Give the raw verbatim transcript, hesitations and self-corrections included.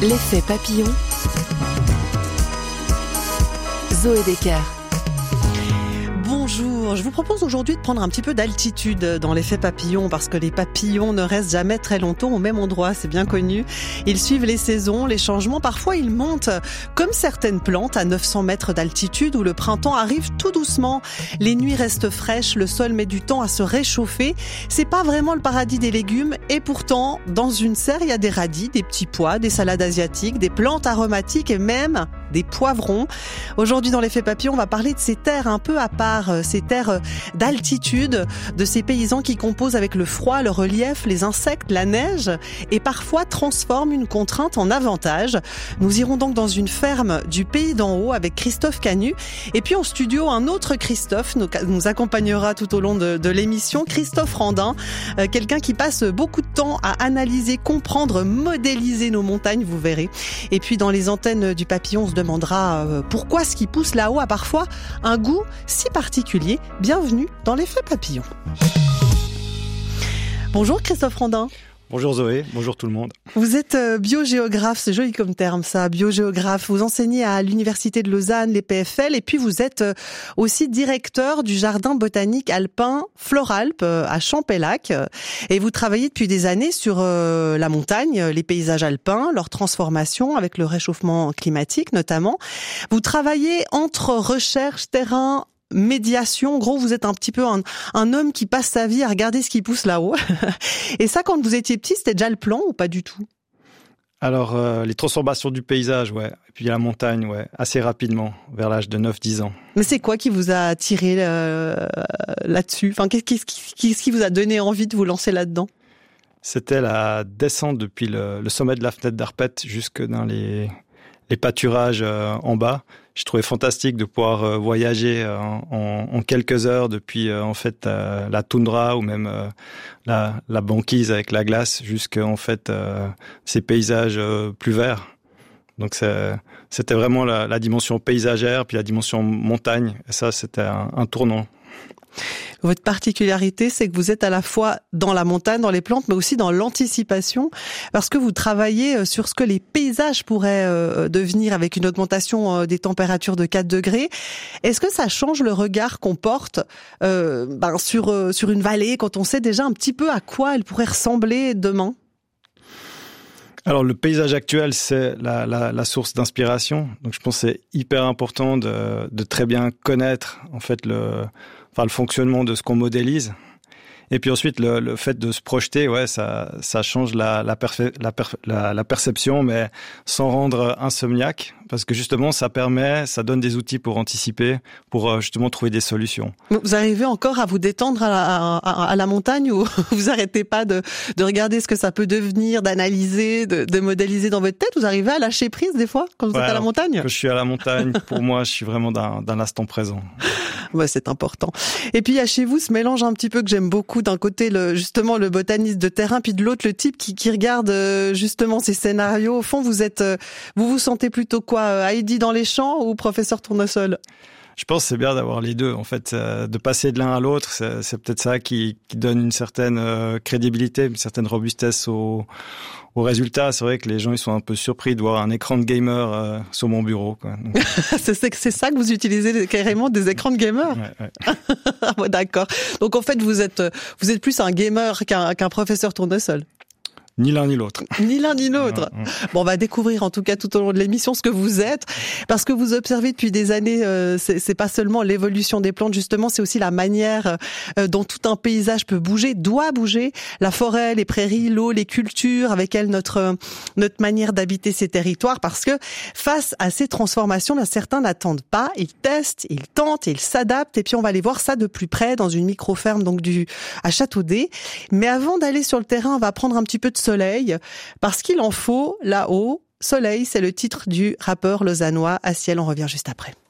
L'effet papillon. Zoé Decker. Bonjour, je vous propose aujourd'hui de prendre un petit peu d'altitude dans l'effet papillon parce que les papillons ne restent jamais très longtemps au même endroit, c'est bien connu. Ils suivent les saisons, les changements, parfois ils montent comme certaines plantes à neuf cents mètres d'altitude où le printemps arrive tout doucement. Les nuits restent fraîches, le sol met du temps à se réchauffer. C'est pas vraiment le paradis des légumes et pourtant, dans une serre, il y a des radis, des petits pois, des salades asiatiques, des plantes aromatiques et même des poivrons. Aujourd'hui dans l'effet papillon, on va parler de ces terres un peu à part, ces terres d'altitude, de ces paysans qui composent avec le froid, le relief, les insectes, la neige et parfois transforment une contrainte en avantage. Nous irons donc dans une ferme du pays d'en haut avec Christophe Canu. Et puis en studio, un autre Christophe nous, nous accompagnera tout au long de, de l'émission, Christophe Randin, euh, quelqu'un qui passe beaucoup de temps à analyser, comprendre, modéliser nos montagnes, vous verrez. Et puis dans les antennes du papillon, on se demandera euh, pourquoi ce qui pousse là-haut a parfois un goût si particulier. Bienvenue dans l'effet papillon. Bonjour Christophe Randin. Bonjour Zoé, bonjour tout le monde. Vous êtes biogéographe, c'est joli comme terme ça, biogéographe. Vous enseignez à l'Université de Lausanne, les P F L, et puis vous êtes aussi directeur du jardin botanique alpin Floralp à Champellac. Et vous travaillez depuis des années sur la montagne, les paysages alpins, leur transformation avec le réchauffement climatique notamment. Vous travaillez entre recherche, terrain, médiation. En gros, vous êtes un petit peu un, un homme qui passe sa vie à regarder ce qui pousse là-haut. Et ça, quand vous étiez petit, c'était déjà le plan ou pas du tout? Alors, euh, les transformations du paysage, ouais. Et puis la montagne, ouais, assez rapidement, vers l'âge de neuf dix ans. Mais c'est quoi qui vous a attiré euh, là-dessus? Enfin, qu'est-ce qui, qu'est-ce qui vous a donné envie de vous lancer là-dedans? C'était la descente depuis le, le sommet de la fenêtre d'Arpette jusque dans les, les pâturages euh, en bas. Je trouvais fantastique de pouvoir euh, voyager euh, en, en quelques heures depuis euh, en fait euh, la toundra ou même euh, la, la banquise avec la glace jusqu'à en fait euh, ces paysages euh, plus verts. Donc c'est, c'était vraiment la, la dimension paysagère puis la dimension montagne. Et ça c'était un, un tournant. Votre particularité, c'est que vous êtes à la fois dans la montagne, dans les plantes, mais aussi dans l'anticipation, parce que vous travaillez sur ce que les paysages pourraient euh, devenir avec une augmentation euh, des températures de quatre degrés. Est-ce que ça change le regard qu'on porte euh, ben, sur, euh, sur une vallée, quand on sait déjà un petit peu à quoi elle pourrait ressembler demain ? Alors le paysage actuel, c'est la, la, la source d'inspiration. Donc je pense que c'est hyper important de, de très bien connaître en fait le, enfin le fonctionnement de ce qu'on modélise. Et puis ensuite le, le fait de se projeter, ouais, ça, ça change la, la, perfe- la, per- la, la perception, mais sans rendre insomniaque, parce que justement ça permet, ça donne des outils pour anticiper, pour justement trouver des solutions. Vous arrivez encore à vous détendre à la, à, à la montagne ou vous arrêtez pas de, de regarder ce que ça peut devenir, d'analyser, de, de modéliser dans votre tête? Vous arrivez à lâcher prise des fois quand vous ouais, êtes à la montagne? Quand je suis à la montagne, pour moi, je suis vraiment dans, dans l'instant présent. Ouais, c'est important. Et puis il y a chez vous ce mélange un petit peu que j'aime beaucoup, d'un côté le justement le botaniste de terrain, puis de l'autre le type qui, qui regarde euh, justement ces scénarios. Au fond, vous êtes, euh, vous vous sentez plutôt quoi, Heidi dans les champs ou professeur Tournesol? Je pense que c'est bien d'avoir les deux. En fait, euh, de passer de l'un à l'autre, c'est, c'est peut-être ça qui, qui donne une certaine euh, crédibilité, une certaine robustesse au, au résultat. C'est vrai que les gens ils sont un peu surpris de voir un écran de gamer euh, sur mon bureau, quoi. Donc... c'est, c'est ça que vous utilisez carrément, des écrans de gamer? Ouais, ouais. Ouais, d'accord. Donc en fait, vous êtes vous êtes plus un gamer qu'un, qu'un professeur Tournesol. Ni l'un ni l'autre. Ni l'un ni l'autre. Ouais, ouais. Bon, on va découvrir en tout cas tout au long de l'émission ce que vous êtes, parce que vous observez depuis des années, euh, c'est, c'est pas seulement l'évolution des plantes, justement, c'est aussi la manière euh, dont tout un paysage peut bouger, doit bouger. La forêt, les prairies, l'eau, les cultures, avec elles notre notre manière d'habiter ces territoires, parce que face à ces transformations, là, certains n'attendent pas, ils testent, ils tentent, ils s'adaptent, et puis on va aller voir ça de plus près dans une micro-ferme donc du à Châteaudet. Mais avant d'aller sur le terrain, on va prendre un petit peu de soleil, parce qu'il en faut là-haut. Soleil, c'est le titre du rappeur lausannois Aciel. On revient juste après.